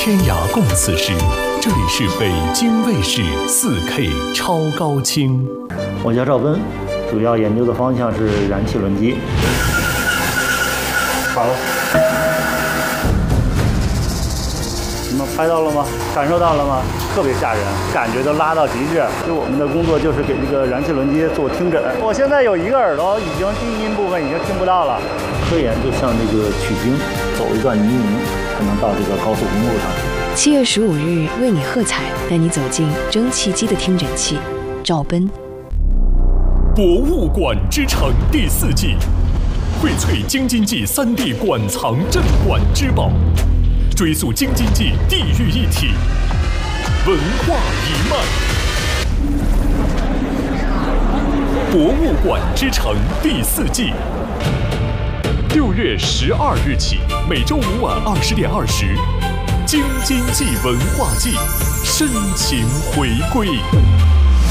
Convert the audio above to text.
天涯共此时。这里是北京卫视4K 超高清。 我叫赵奔，主要研究的方向是燃气轮机。好了，你们拍到了吗？感受到了吗？特别吓人，感觉都拉到极致。就我们的工作就是给这个燃气轮机做听诊。我现在有一个耳朵已经低音部分已经听不到了。科研就像这个取经，走一段泥泞才能到这个高速公路上。 7月15日为你喝彩，带你走进蒸汽机的听诊器。赵奔。 博物馆之城第4季，荟萃京津冀3D 馆藏镇馆之宝，追溯京津冀地域一体文化一脉。博物馆之城第4季，6月12日起，每周5晚20点20，京津冀文化季深情回归。